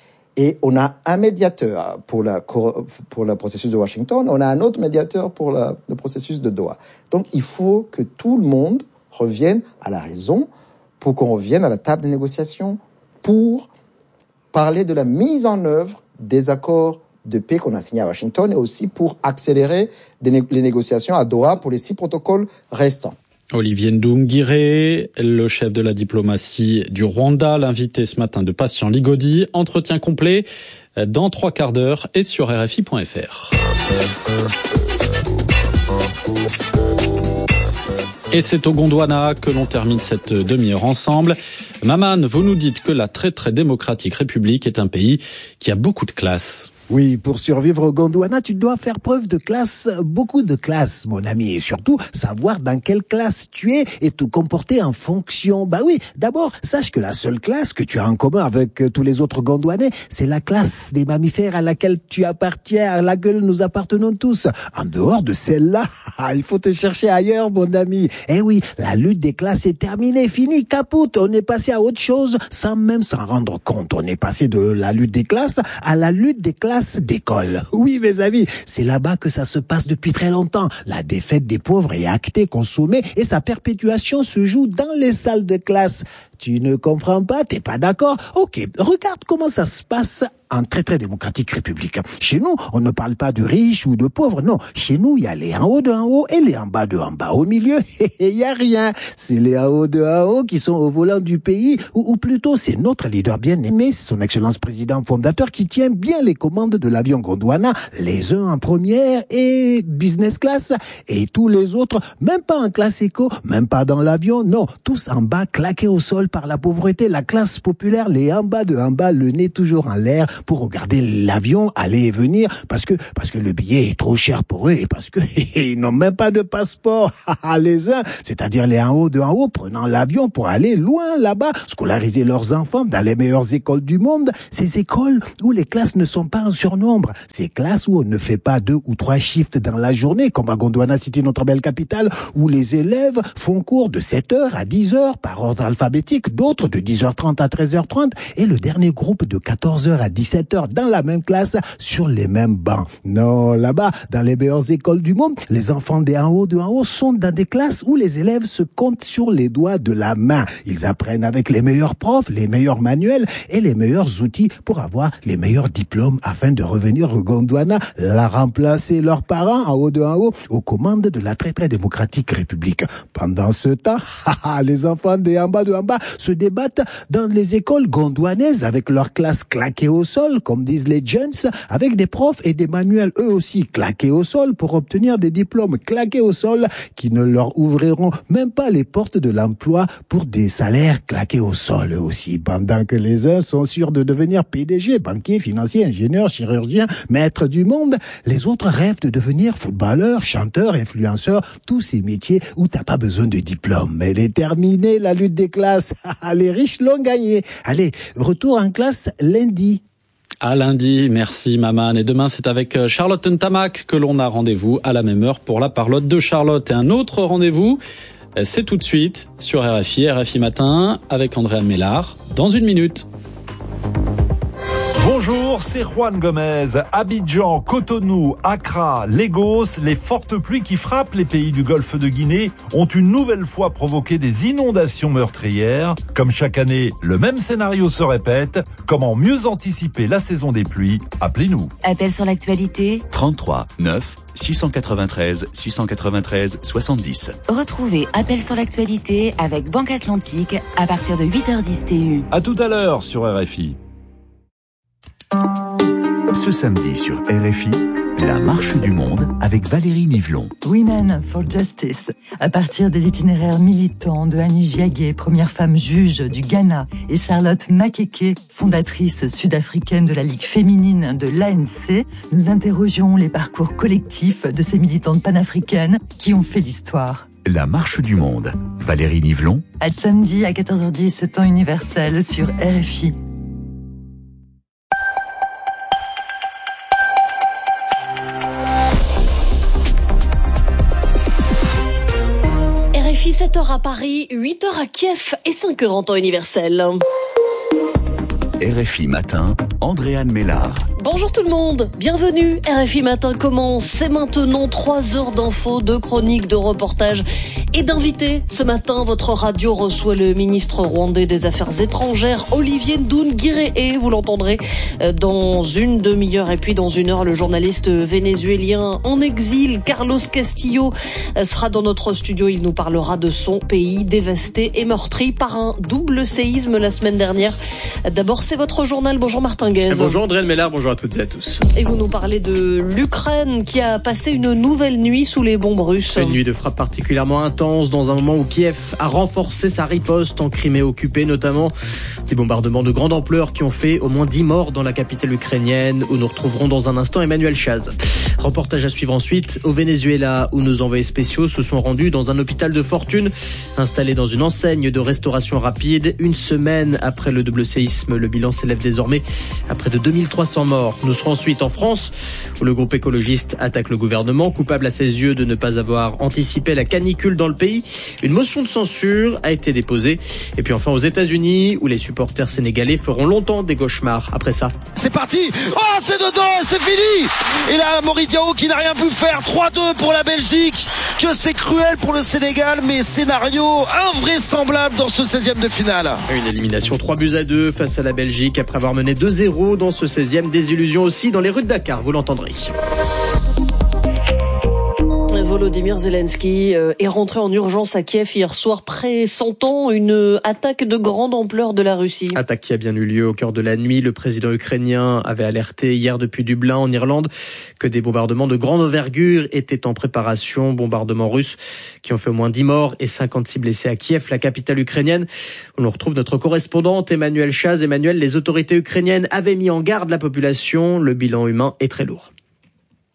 Speaker 6: Et on a un médiateur pour, la, pour le processus de Washington, on a un autre médiateur pour la, le processus de Doha. Donc il faut que tout le monde revienne à la raison pour qu'on revienne à la table de négociation pour parler de la mise en œuvre des accords de paix qu'on a signés à Washington et aussi pour accélérer des né- les négociations à Doha pour les six protocoles restants.
Speaker 7: Olivier Nduhungirehe, le chef de la diplomatie du Rwanda, l'invité ce matin de Patient Ligodi. Entretien complet dans trois quarts d'heure et sur R F I point F R. Et c'est au Gondwana que l'on termine cette demi-heure ensemble. Maman, vous nous dites que la très très démocratique République est un pays qui a beaucoup de classe.
Speaker 9: Oui, pour survivre au Gondwana, tu dois faire preuve de classe, beaucoup de classe, mon ami, et surtout savoir dans quelle classe tu es et te comporter en fonction. Bah oui, d'abord, sache que la seule classe que tu as en commun avec tous les autres Gondwanais, c'est la classe des mammifères à laquelle tu appartiens, à laquelle nous appartenons tous. En dehors de celle-là, il faut te chercher ailleurs, mon ami. Eh oui, la lutte des classes est terminée, finie, capote. On est passé à autre chose sans même s'en rendre compte. On est passé de la lutte des classes à la lutte des classes d'école. Oui, mes amis, c'est là-bas que ça se passe depuis très longtemps. La défaite des pauvres est actée, consommée, et sa perpétuation se joue dans les salles de classe. Tu ne comprends pas? T'es pas d'accord? Ok, regarde comment ça se passe en très très démocratique république. Chez nous, on ne parle pas de riches ou de pauvres, non. Chez nous, il y a les en haut de en haut et les en bas de en bas. Au milieu, il y a rien. C'est les en haut de en haut qui sont au volant du pays, ou, ou plutôt c'est notre leader bien aimé, son excellence président fondateur, qui tient bien les commandes de l'avion Gondwana, les uns en première et business class, et tous les autres, même pas en classe éco, même pas dans l'avion, non, tous en bas, claqués au sol par la pauvreté, la classe populaire, les en bas de en bas, le nez toujours en l'air, pour regarder l'avion aller et venir, parce que parce que le billet est trop cher pour eux et parce que ils n'ont même pas de passeport. Les uns, c'est-à-dire les en haut de en haut, prenant l'avion pour aller loin là-bas, scolariser leurs enfants dans les meilleures écoles du monde, ces écoles où les classes ne sont pas en surnombre, ces classes où on ne fait pas deux ou trois shifts dans la journée, comme à Gondwana City, notre belle capitale, où les élèves font cours de sept heures à dix heures par ordre alphabétique, d'autres de dix heures trente à treize heures trente, et le dernier groupe de quatorze heures à dix dix-sept heures dans la même classe, sur les mêmes bancs. Non, là-bas, dans les meilleures écoles du monde, les enfants des en haut de en haut sont dans des classes où les élèves se comptent sur les doigts de la main. Ils apprennent avec les meilleurs profs, les meilleurs manuels et les meilleurs outils pour avoir les meilleurs diplômes afin de revenir au Gondwana, la remplacer leurs parents en haut de en haut aux commandes de la très très démocratique République. Pendant ce temps, les enfants des en bas de en bas se débattent dans les écoles gondwanaises avec leurs classes claquées au sol, comme disent les jeunes, avec des profs et des manuels eux aussi claqués au sol pour obtenir des diplômes claqués au sol qui ne leur ouvriront même pas les portes de l'emploi pour des salaires claqués au sol eux aussi. Pendant que les uns sont sûrs de devenir P D G, banquiers, financiers, ingénieurs, chirurgiens, maîtres du monde, les autres rêvent de devenir footballeurs, chanteurs, influenceurs, tous ces métiers où t'as pas besoin de diplôme. Elle est terminée, la lutte des classes. Les riches l'ont gagné. Allez, retour en classe lundi.
Speaker 7: À lundi, merci Maman. Et demain, c'est avec Charlotte Ntamak que l'on a rendez-vous à la même heure pour la parlotte de Charlotte. Et un autre rendez-vous, c'est tout de suite sur R F I, R F I Matin, avec Andréane Mélard, dans une minute.
Speaker 10: Bonjour, c'est Juan Gomez. Abidjan, Cotonou, Accra, Lagos, les fortes pluies qui frappent les pays du golfe de Guinée ont une nouvelle fois provoqué des inondations meurtrières. Comme chaque année, le même scénario se répète. Comment mieux anticiper la saison des pluies? Appelez-nous.
Speaker 11: Appel sur l'actualité.
Speaker 3: trente-trois neuf six cent quatre-vingt-treize six cent quatre-vingt-treize soixante-dix.
Speaker 11: Retrouvez Appel sur l'actualité avec Banque Atlantique à partir de huit heures dix T U.
Speaker 10: À tout à l'heure sur R F I.
Speaker 3: Ce samedi sur R F I, la marche du monde avec Valérie Nivelon.
Speaker 12: Women for Justice, à partir des itinéraires militants de Annie Giagé, première femme juge du Ghana, et Charlotte Makeke, fondatrice sud-africaine de la Ligue féminine de l'A N C, nous interrogeons les parcours collectifs de ces militantes panafricaines qui ont fait l'histoire.
Speaker 3: La marche du monde. Valérie Nivelon.
Speaker 12: À samedi à quatorze heures dix, temps universel sur R F I.
Speaker 13: sept heures à Paris, huit heures à Kiev et cinq heures en temps universel.
Speaker 3: R F I Matin, Andréane Mélard.
Speaker 13: Bonjour tout le monde, bienvenue. R F I Matin commence, c'est maintenant trois heures d'infos, de chroniques, de reportages et d'invités. Ce matin, votre radio reçoit le ministre rwandais des Affaires étrangères, Olivier Ndoungiré, vous l'entendrez dans une demi-heure. Et puis dans une heure, le journaliste vénézuélien en exil, Carlos Castillo, sera dans notre studio. Il nous parlera de son pays dévasté et meurtri par un double séisme la semaine dernière. D'abord, c'est votre journal. Bonjour Martin Guez.
Speaker 14: Bonjour Andréane Mélard, bonjour à toutes et à tous.
Speaker 13: Et vous nous parlez de l'Ukraine qui a passé une nouvelle nuit sous les bombes russes.
Speaker 14: Une nuit de frappe particulièrement intense dans un moment où Kiev a renforcé sa riposte en Crimée occupée, notamment des bombardements de grande ampleur qui ont fait au moins dix morts dans la capitale ukrainienne, où nous retrouverons dans un instant Emmanuel Chaz. Reportage à suivre ensuite au Venezuela, où nos envoyés spéciaux se sont rendus dans un hôpital de fortune installé dans une enseigne de restauration rapide. Une semaine après le double séisme, le bilan s'élève désormais à près de deux mille trois cents morts. Nous serons ensuite en France, où le groupe écologiste attaque le gouvernement, coupable à ses yeux de ne pas avoir anticipé la canicule dans le pays. Une motion de censure a été déposée. Et puis enfin aux États-Unis, où les supporters sénégalais feront longtemps des cauchemars après ça.
Speaker 15: C'est parti. Oh, c'est dedans, c'est fini. Et là, Maurice Diaw qui n'a rien pu faire. trois deux pour la Belgique. Que c'est cruel pour le Sénégal, mais scénario invraisemblable dans ce seizième de finale.
Speaker 14: Une élimination trois buts à deux face à la Belgique après avoir mené deux zéro dans ce seizième. Désillusion aussi dans les rues de Dakar, vous l'entendrez.
Speaker 13: Volodymyr Zelensky est rentré en urgence à Kiev hier soir, pressentant une attaque de grande ampleur de la Russie.
Speaker 14: Attaque qui a bien eu lieu au cœur de la nuit. Le président ukrainien avait alerté hier depuis Dublin en Irlande que des bombardements de grande envergure étaient en préparation. Bombardements russes qui ont fait au moins dix morts et cinquante-six blessés à Kiev, la capitale ukrainienne. On retrouve notre correspondante Emmanuel Chaz. Emmanuel, les autorités ukrainiennes avaient mis en garde la population. Le bilan humain est très lourd.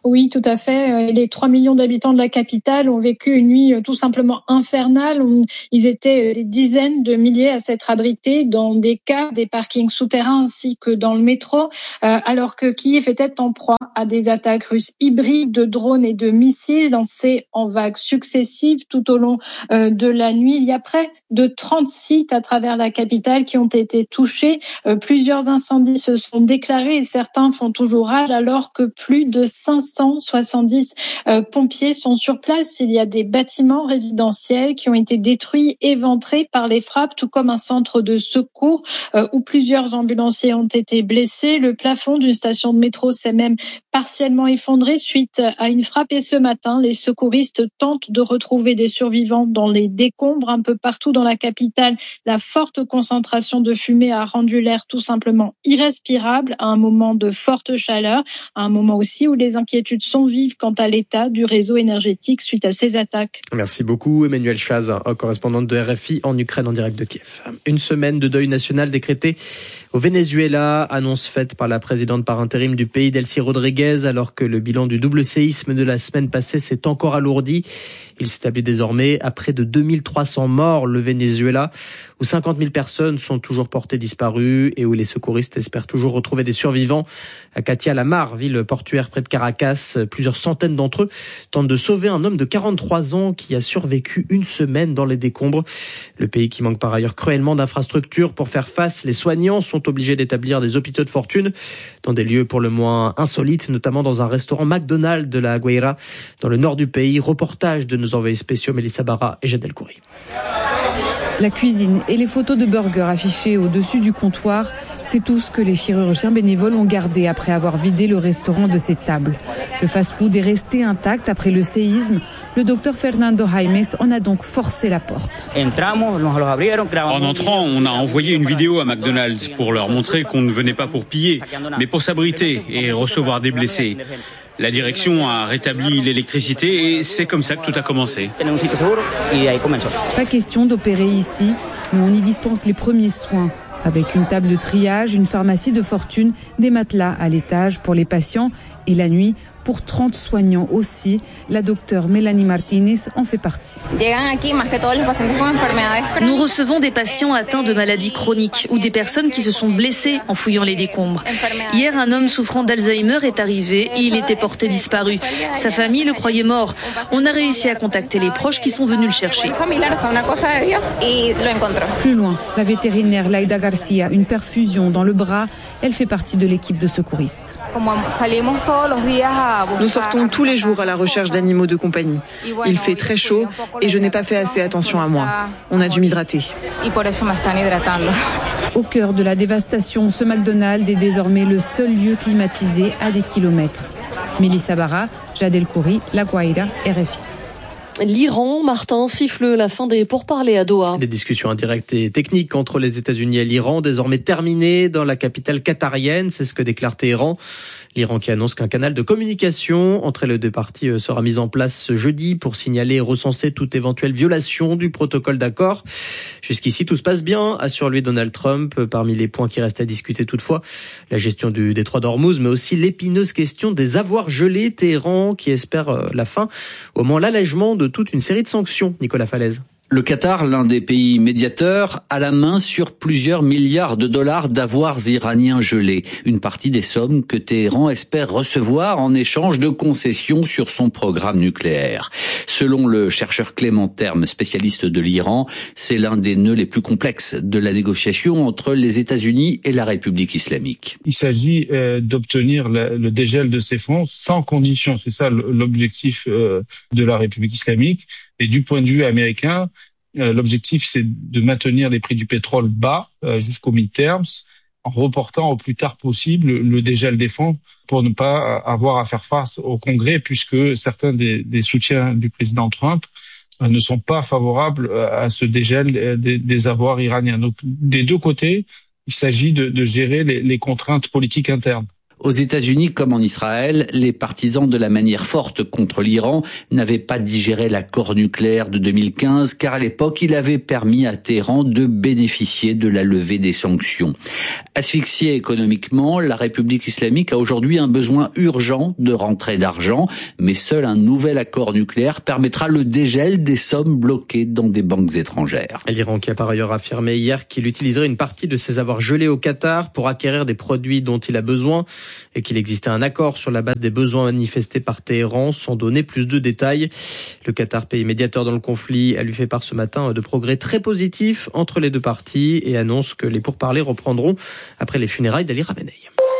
Speaker 16: Oui, tout à fait. Les trois millions d'habitants de la capitale ont vécu une nuit tout simplement infernale. Ils étaient des dizaines de milliers à s'être abrités dans des cars, des parkings souterrains ainsi que dans le métro, alors que Kiev était en proie à des attaques russes hybrides de drones et de missiles lancés en vagues successives tout au long de la nuit. Il y a près de trente sites à travers la capitale qui ont été touchés. Plusieurs incendies se sont déclarés et certains font toujours rage alors que plus de cinq cent soixante-dix euh, pompiers sont sur place. Il y a des bâtiments résidentiels qui ont été détruits, éventrés par les frappes, tout comme un centre de secours euh, où plusieurs ambulanciers ont été blessés. Le plafond d'une station de métro s'est même partiellement effondré suite à une frappe. Et ce matin, les secouristes tentent de retrouver des survivants dans les décombres un peu partout dans la capitale. La forte concentration de fumée a rendu l'air tout simplement irrespirable à un moment de forte chaleur, à un moment aussi où les inquiétudes sont vives quant à l'état du réseau énergétique suite à ces attaques.
Speaker 14: Merci beaucoup Emmanuel Chaz, correspondante de R F I en Ukraine en direct de Kiev. Une semaine de deuil national décrétée au Venezuela, annonce faite par la présidente par intérim du pays Delcy Rodriguez, alors que le bilan du double séisme de la semaine passée s'est encore alourdi. Il s'établit désormais à près de deux mille trois cents morts, le Venezuela, où cinquante mille personnes sont toujours portées disparues et où les secouristes espèrent toujours retrouver des survivants. À Catia la Mar, ville portuaire près de Caracas, plusieurs centaines d'entre eux tentent de sauver un homme de quarante-trois ans qui a survécu une semaine dans les décombres. Le pays qui manque par ailleurs cruellement d'infrastructures pour faire face, les soignants sont obligés d'établir des hôpitaux de fortune dans des lieux pour le moins insolites, notamment dans un restaurant McDonald's de la Guaira, dans le nord du pays. Reportage de nos envoyés spéciaux Mélissa Barra et Jadel Khoury.
Speaker 17: La cuisine et les photos de burgers affichées au-dessus du comptoir, c'est tout ce que les chirurgiens bénévoles ont gardé après avoir vidé le restaurant de ses tables. Le fast-food est resté intact après le séisme. Le docteur Fernando Jaimes en a donc forcé la porte.
Speaker 18: En entrant, on a envoyé une vidéo à McDonald's pour leur montrer qu'on ne venait pas pour piller, mais pour s'abriter et recevoir des blessés. La direction a rétabli l'électricité et c'est comme ça que tout a commencé.
Speaker 17: Pas question d'opérer ici, mais on y dispense les premiers soins. Avec une table de triage, une pharmacie de fortune, des matelas à l'étage pour les patients et la nuit pour trente soignants aussi. La docteure Mélanie Martinez en fait partie.
Speaker 19: Nous recevons des patients atteints de maladies chroniques ou des personnes qui se sont blessées en fouillant les décombres. Hier, un homme souffrant d'Alzheimer est arrivé et il était porté disparu. Sa famille le croyait mort. On a réussi à contacter les proches qui sont venus le chercher.
Speaker 17: Plus loin, la vétérinaire Laida Garcia, une perfusion dans le bras. Elle fait partie de l'équipe de secouristes.
Speaker 20: Nous sortons tous les jours à la recherche d'animaux de compagnie. Il fait très chaud et je n'ai pas fait assez attention à moi. On a dû m'hydrater.
Speaker 17: Au cœur de la dévastation, ce McDonald's est désormais le seul lieu climatisé à des kilomètres. Mélissa Barra, Jadel Khoury, La Guaira, R F I.
Speaker 13: L'Iran, Martin, siffle la fin des pourparlers à Doha.
Speaker 14: Des discussions indirectes et techniques entre les États-Unis et l'Iran, désormais terminées dans la capitale qatarienne, c'est ce que déclare Téhéran. L'Iran qui annonce qu'un canal de communication entre les deux parties sera mis en place ce jeudi pour signaler et recenser toute éventuelle violation du protocole d'accord. Jusqu'ici, tout se passe bien, assure lui Donald Trump. Parmi les points qui restent à discuter toutefois, la gestion du détroit d'Ormuz, mais aussi l'épineuse question des avoirs gelés. Téhéran qui espère la fin, au moins l'allègement de toute une série de sanctions. Nicolas Falaise.
Speaker 21: Le Qatar, l'un des pays médiateurs, a la main sur plusieurs milliards de dollars d'avoirs iraniens gelés. Une partie des sommes que Téhéran espère recevoir en échange de concessions sur son programme nucléaire. Selon le chercheur Clément Terme, spécialiste de l'Iran, c'est l'un des nœuds les plus complexes de la négociation entre les États-Unis et la République islamique.
Speaker 22: Il s'agit euh, d'obtenir le, le dégel de ces fonds sans condition. C'est ça l'objectif euh, de la République islamique. Et du point de vue américain, euh, l'objectif, c'est de maintenir les prix du pétrole bas euh, jusqu'au mid-terms, en reportant au plus tard possible le dégel des fonds pour ne pas avoir à faire face au Congrès, puisque certains des, des soutiens du président Trump euh, ne sont pas favorables à ce dégel des, des avoirs iraniens. Donc, des deux côtés, il s'agit de, de gérer les, les contraintes politiques internes.
Speaker 21: Aux États-Unis comme en Israël, les partisans de la manière forte contre l'Iran n'avaient pas digéré l'accord nucléaire de deux mille quinze car à l'époque, il avait permis à Téhéran de bénéficier de la levée des sanctions. Asphyxiée économiquement, la République islamique a aujourd'hui un besoin urgent de rentrée d'argent, mais seul un nouvel accord nucléaire permettra le dégel des sommes bloquées dans des banques étrangères.
Speaker 14: L'Iran qui a par ailleurs affirmé hier qu'il utiliserait une partie de ses avoirs gelés au Qatar pour acquérir des produits dont il a besoin et qu'il existait un accord sur la base des besoins manifestés par Téhéran, sans donner plus de détails. Le Qatar, pays médiateur dans le conflit, a lui fait part ce matin de progrès très positifs entre les deux parties et annonce que les pourparlers reprendront après les funérailles d'Ali Khamenei.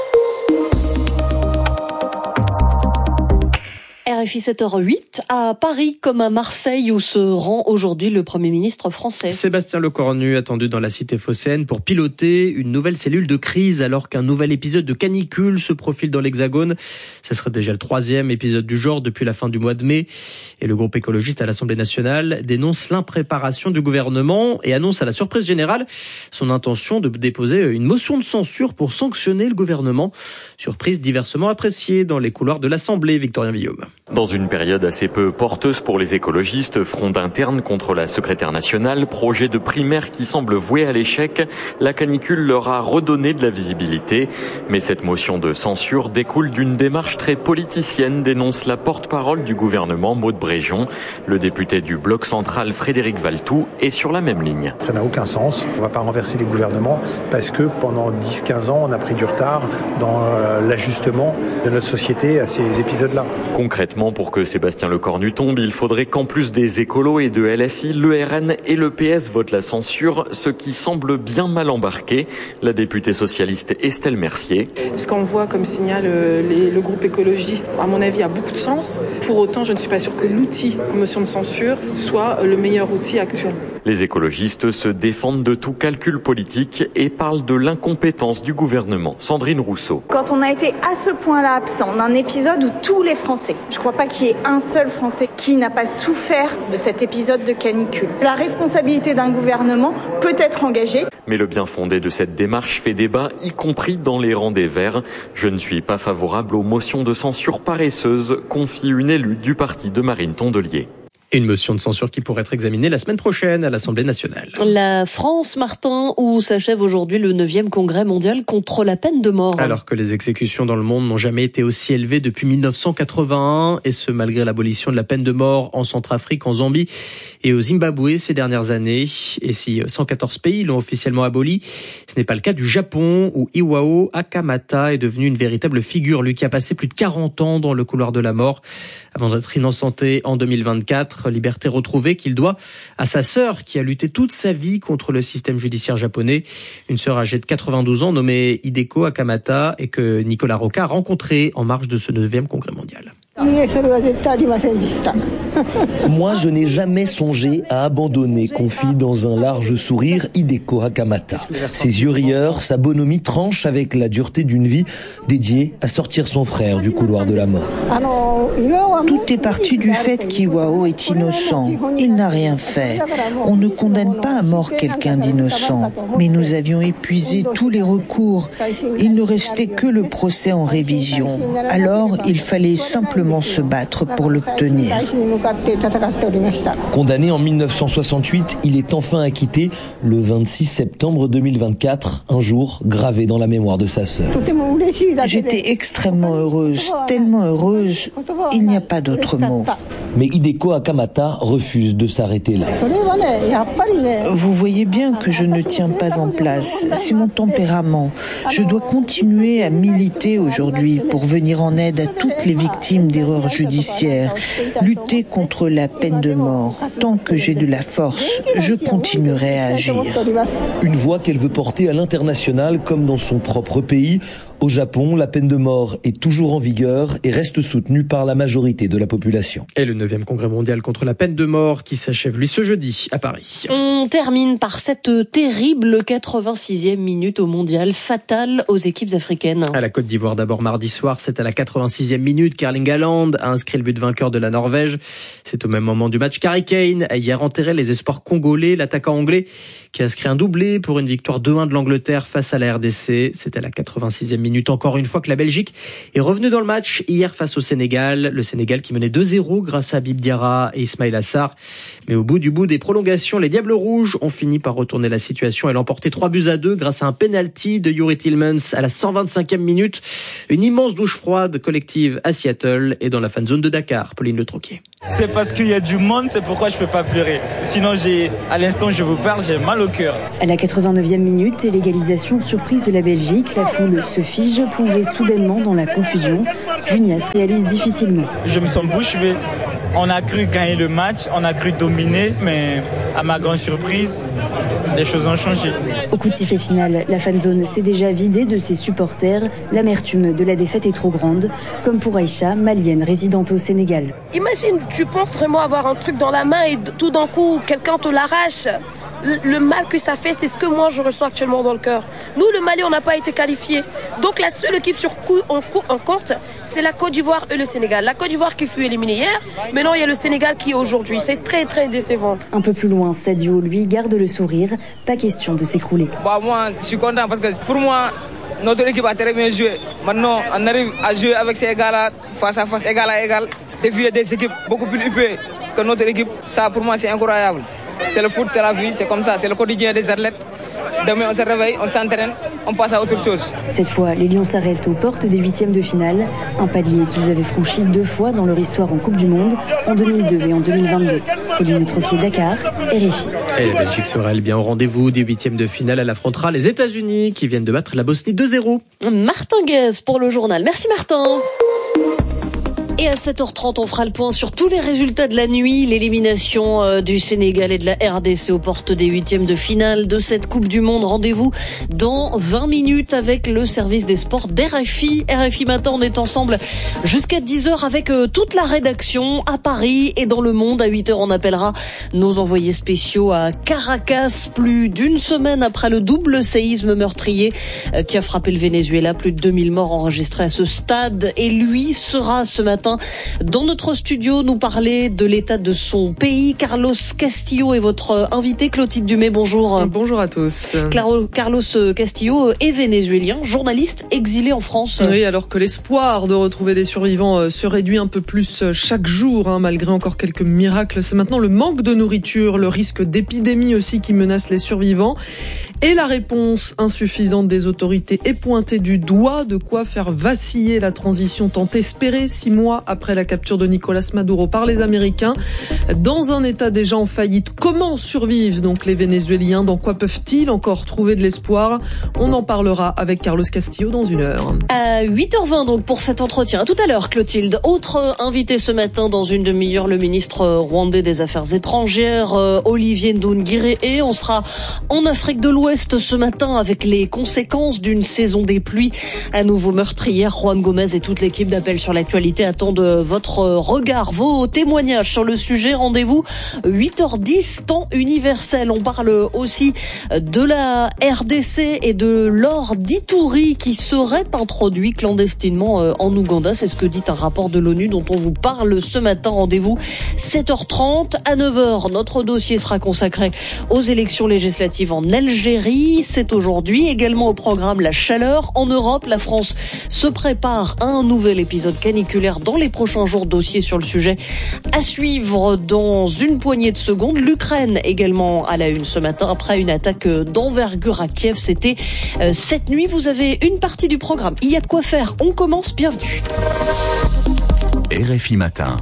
Speaker 13: R F I sept heures huit, à Paris comme à Marseille où se rend aujourd'hui le Premier ministre français.
Speaker 14: Sébastien Lecornu attendu dans la cité phocéenne pour piloter une nouvelle cellule de crise alors qu'un nouvel épisode de canicule se profile dans l'Hexagone. Ce serait déjà le troisième épisode du genre depuis la fin du mois de mai. Et le groupe écologiste à l'Assemblée nationale dénonce l'impréparation du gouvernement et annonce à la surprise générale son intention de déposer une motion de censure pour sanctionner le gouvernement. Surprise diversement appréciée dans les couloirs de l'Assemblée, Victorien Villaume.
Speaker 1: Dans une période assez peu porteuse pour les écologistes, fronde interne contre la secrétaire nationale, projet de primaire qui semble voué à l'échec, la canicule leur a redonné de la visibilité. Mais cette motion de censure découle d'une démarche très politicienne, dénonce la porte-parole du gouvernement, Maud Bréjon. Le député du Bloc central, Frédéric Valtou, est sur la même ligne.
Speaker 2: Ça n'a aucun sens. On ne va pas renverser les gouvernements parce que pendant dix à quinze ans, on a pris du retard dans l'ajustement de notre société à ces épisodes-là.
Speaker 1: Concrètement, pour que Sébastien Lecornu tombe, il faudrait qu'en plus des écolos et de L F I, l'E R N et le P S votent la censure, ce qui semble bien mal embarqué. La députée socialiste Estelle Mercier.
Speaker 5: Ce qu'on voit comme signal les, le groupe écologiste, à mon avis, a beaucoup de sens. Pour autant, je ne suis pas sûre que l'outil motion de censure soit le meilleur outil actuel.
Speaker 1: Les écologistes se défendent de tout calcul politique et parlent de l'incompétence du gouvernement. Sandrine Rousseau.
Speaker 23: Quand on a été à ce point-là absent d'un épisode où tous les Français, je ne crois pas qu'il y ait un seul Français qui n'a pas souffert de cet épisode de canicule. La responsabilité d'un gouvernement peut être engagée.
Speaker 1: Mais le bien fondé de cette démarche fait débat, y compris dans les rangs des Verts. Je ne suis pas favorable aux motions de censure paresseuses, confie une élue du parti de Marine Tondelier.
Speaker 14: Une motion de censure qui pourrait être examinée la semaine prochaine à l'Assemblée nationale.
Speaker 13: La France, Martin, où s'achève aujourd'hui le neuvième congrès mondial contre la peine de mort.
Speaker 14: Alors que les exécutions dans le monde n'ont jamais été aussi élevées depuis mille neuf cent quatre-vingt-un, et ce malgré l'abolition de la peine de mort en Centrafrique, en Zambie et au Zimbabwe ces dernières années. Et si cent quatorze pays l'ont officiellement aboli, ce n'est pas le cas du Japon, où Iwao Akamata est devenu une véritable figure, lui qui a passé plus de quarante ans dans le couloir de la mort, avant d'être innocenté en deux mille vingt-quatre. Liberté retrouvée qu'il doit à sa sœur qui a lutté toute sa vie contre le système judiciaire japonais. Une sœur âgée de quatre-vingt-douze ans nommée Hideko Akamata et que Nicolas Rocca a rencontrée en marge de ce neuvième congrès mondial.
Speaker 24: Moi, je n'ai jamais songé à abandonner, confie dans un large sourire Hideko Akamata. Ses yeux rieurs, sa bonhomie tranche avec la dureté d'une vie dédiée à sortir son frère du couloir de la mort.
Speaker 25: Tout est parti du fait qu'Iwao est innocent. Il n'a rien fait. On ne condamne pas à mort quelqu'un d'innocent. Mais nous avions épuisé tous les recours. Il ne restait que le procès en révision. Alors, il fallait simplement se battre pour l'obtenir.
Speaker 24: Condamné en mille neuf cent soixante-huit, il est enfin acquitté le vingt-six septembre deux mille vingt-quatre, un jour gravé dans la mémoire de sa sœur.
Speaker 25: J'étais extrêmement heureuse, tellement heureuse, il n'y a pas d'autre mot.
Speaker 24: Mais Hideko Akamata refuse de s'arrêter là.
Speaker 25: Vous voyez bien que je ne tiens pas en place. C'est mon tempérament. Je dois continuer à militer aujourd'hui pour venir en aide à toutes les victimes d'erreurs judiciaires, lutter contre la peine de mort. Tant que j'ai de la force, je continuerai à agir.
Speaker 24: Une voix qu'elle veut porter à l'international comme dans son propre pays. Au Japon, la peine de mort est toujours en vigueur et reste soutenue par la majorité de la population.
Speaker 14: Et le neuvième congrès mondial contre la peine de mort qui s'achève lui ce jeudi à Paris.
Speaker 13: On termine par cette terrible quatre-vingt-sixième minute au mondial, fatale. capitale aux équipes africaines.
Speaker 14: À la Côte d'Ivoire d'abord mardi soir, c'est à la quatre-vingt-sixième minute qu'Erling Haaland a inscrit le but vainqueur de la Norvège. C'est au même moment du match qu'Harry Kane a hier enterré les espoirs congolais, l'attaquant anglais qui a inscrit un doublé pour une victoire deux un de l'Angleterre face à la R D C. C'était à la quatre-vingt-sixième minute encore une fois que la Belgique est revenue dans le match hier face au Sénégal. Le Sénégal qui menait deux zéro grâce à Habib Diarra et Ismaïla Sarr. Mais au bout du bout des prolongations, les Diables Rouges ont fini par retourner la situation et l'emporter trois buts à deux grâce à un penalty de Youri Tillmans à la cent vingt-cinquième minute. Une immense douche froide collective à Seattle et dans la fan zone de Dakar. Pauline Le Troquier.
Speaker 4: C'est parce qu'il y a du monde, c'est pourquoi je peux pas pleurer. Sinon, j'ai, à l'instant où je vous parle, j'ai mal au cœur.
Speaker 6: À la quatre-vingt-neuvième minute, l'égalisation surprise de la Belgique, la foule se fige, plongée soudainement dans la confusion. Junias réalise difficilement.
Speaker 4: Je me sens bouche bée. On a cru gagner le match, on a cru dominer, mais à ma grande surprise, les choses ont changé.
Speaker 6: Au coup de sifflet final, la fanzone s'est déjà vidée de ses supporters. L'amertume de la défaite est trop grande, comme pour Aïcha, malienne résidente au Sénégal.
Speaker 7: Imagine, tu penses vraiment avoir un truc dans la main et tout d'un coup, quelqu'un te l'arrache. Le mal que ça fait, c'est ce que moi je ressens actuellement dans le cœur. Nous, le Mali, on n'a pas été qualifiés. Donc la seule équipe sur coup en, en compte, c'est la Côte d'Ivoire et le Sénégal. La Côte d'Ivoire qui fut éliminée hier, maintenant il y a le Sénégal qui est aujourd'hui. C'est très très décevant.
Speaker 6: Un peu plus loin, Sadio, lui, garde le sourire. Pas question de s'écrouler.
Speaker 8: Bah, moi, je suis content parce que pour moi, notre équipe a très bien joué. Maintenant, on arrive à jouer avec ces gars-là, face à face, égal à égal. Défier des équipes beaucoup plus huppées que notre équipe. Ça, pour moi, c'est incroyable. C'est le foot, c'est la vie, c'est comme ça, c'est le quotidien des athlètes. Demain, on se réveille, on s'entraîne, on passe à autre chose.
Speaker 6: Cette fois, les Lions s'arrêtent aux portes des huitièmes de finale, un palier qu'ils avaient franchi deux fois dans leur histoire en Coupe du Monde, en deux mille deux et en deux mille vingt-deux. Pauline Troquier, Dakar, R F I.
Speaker 14: Et la Belgique sera elle bien au rendez-vous des huitièmes de finale. Elle affrontera les États-Unis qui viennent de battre la Bosnie deux zéro.
Speaker 13: Martin Guez pour le journal. Merci Martin. Et à sept heures trente, on fera le point sur tous les résultats de la nuit. L'élimination euh, du Sénégal et de la R D C aux portes des huitièmes de finale de cette Coupe du Monde. Rendez-vous dans vingt minutes avec le service des sports d'R F I. R F I Matin, on est ensemble jusqu'à dix heures avec euh, toute la rédaction à Paris et dans le monde. À huit heures, on appellera nos envoyés spéciaux à Caracas. Plus d'une semaine après le double séisme meurtrier euh, qui a frappé le Venezuela. Plus de deux mille morts enregistrés à ce stade. Et lui sera ce matin dans notre studio nous parler de l'état de son pays. Carlos Castillo est votre invité. Clotilde Dumais, bonjour.
Speaker 9: Bonjour à tous.
Speaker 13: Claro, Carlos Castillo est vénézuélien, journaliste exilé en France.
Speaker 9: Oui, alors que l'espoir de retrouver des survivants se réduit un peu plus chaque jour, hein, malgré encore quelques miracles. C'est maintenant le manque de nourriture, le risque d'épidémie aussi qui menace les survivants. Et la réponse insuffisante des autorités est pointée du doigt, de quoi faire vaciller la transition tant espérée six mois après la capture de Nicolas Maduro par les Américains. Dans un état déjà en faillite, comment survivent donc les Vénézuéliens? Dans quoi peuvent-ils encore trouver de l'espoir? On en parlera avec Carlos Castillo dans une heure.
Speaker 13: À huit heures vingt donc pour cet entretien. À tout à l'heure, Clotilde. Autre invité ce matin dans une demi-heure, le ministre rwandais des Affaires étrangères, Olivier Ndoungiré. On sera en Afrique de l'Ouest ce matin avec les conséquences d'une saison des pluies à nouveau meurtrière. Juan Gomez et toute l'équipe d'Appel sur l'actualité attendent votre regard, vos témoignages sur le sujet. Rendez-vous huit heures dix, temps universel. On parle aussi de la R D C et de l'or d'Ituri qui serait introduit clandestinement en Ouganda. C'est ce que dit un rapport de l'ONU dont on vous parle ce matin. Rendez-vous sept heures trente. À neuf heures, notre dossier sera consacré aux élections législatives en Algérie. C'est aujourd'hui. Également au programme la chaleur en Europe. La France se prépare à un nouvel épisode caniculaire dans les prochains jours. Dossier sur le sujet à suivre dans une poignée de secondes. L'Ukraine également à la une ce matin après une attaque d'envergure à Kiev. C'était euh, cette nuit. Vous avez une partie du programme. Il y a de quoi faire. On commence. Bienvenue.
Speaker 3: R F I Matin.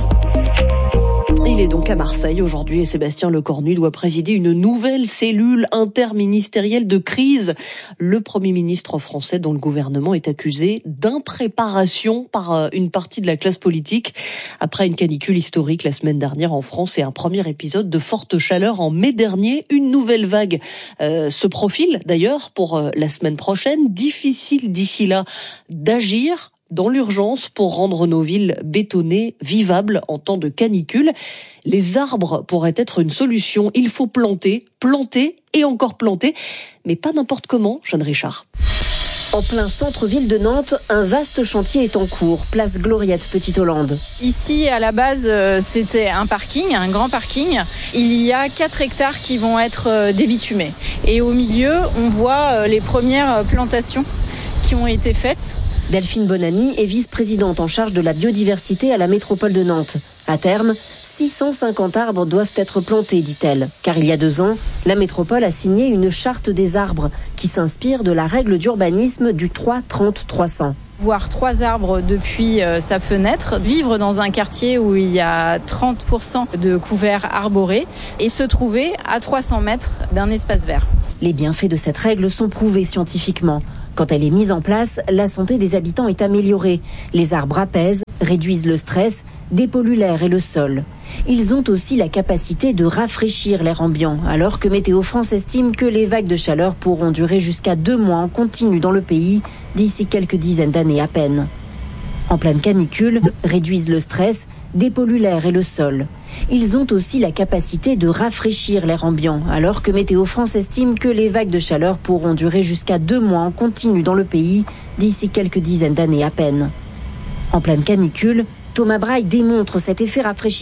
Speaker 13: Il est donc à Marseille aujourd'hui et Sébastien Lecornu doit présider une nouvelle cellule interministérielle de crise. Le Premier ministre français dont le gouvernement est accusé d'impréparation par une partie de la classe politique après une canicule historique la semaine dernière en France et un premier épisode de forte chaleur en mai dernier. Une nouvelle vague euh, se profile d'ailleurs pour euh, la semaine prochaine. Difficile d'ici là d'agir dans l'urgence pour rendre nos villes bétonnées, vivables en temps de canicule. Les arbres pourraient être une solution. Il faut planter, planter et encore planter, mais pas n'importe comment, Jeanne Richard.
Speaker 10: En plein centre-ville de Nantes, un vaste chantier est en cours, place Gloriette Petite-Hollande.
Speaker 11: Ici, à la base, c'était un parking, un grand parking. Il y a quatre hectares qui vont être débitumés. Et au milieu, on voit les premières plantations qui ont été faites.
Speaker 10: Delphine Bonamy est vice-présidente en charge de la biodiversité à la métropole de Nantes. À terme, six cent cinquante arbres doivent être plantés, dit-elle. Car il y a deux ans, la métropole a signé une charte des arbres qui s'inspire de la règle d'urbanisme du trois trente trois cents.
Speaker 11: Voir trois arbres depuis euh, sa fenêtre, vivre dans un quartier où il y a trente pour cent de couverts arborés et se trouver à trois cents mètres d'un espace vert.
Speaker 10: Les bienfaits de cette règle sont prouvés scientifiquement. Quand elle est mise en place, la santé des habitants est améliorée. Les arbres apaisent, réduisent le stress, dépolluent l'air et le sol. Ils ont aussi la capacité de rafraîchir l'air ambiant, alors que Météo France estime que les vagues de chaleur pourront durer jusqu'à deux mois en continu dans le pays, d'ici quelques dizaines d'années à peine. En pleine canicule, réduisent le stress, dépolluent l'air et le sol. Ils ont aussi la capacité de rafraîchir l'air ambiant, alors que Météo France estime que les vagues de chaleur pourront durer jusqu'à deux mois en continu dans le pays, d'ici quelques dizaines d'années à peine. En pleine canicule, Thomas Braille démontre cet effet rafraîchissant